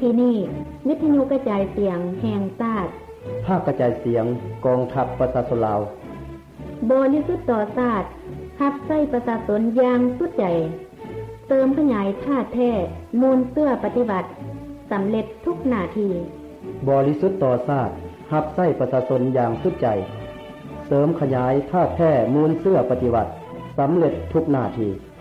ที่นี่วิทยุกระจายเสียงแห่งชาติภาคกระจายเสียงกองทัพประชาชนลาวบริสุทธิ์ต่อชาติรับใช้ประชาชนอย่างสุดใจเติมขยายท่าแท้มูลเสื้อปฏิบัติสำเร็จทุกหน้าที่บริสุทธิ์ต่อชาติรับใช้ประชาชนอย่างสุดใจเสริมขยายท่าแท้มูลเสื้อปฏิบัติสำเร็จทุกหน้าที่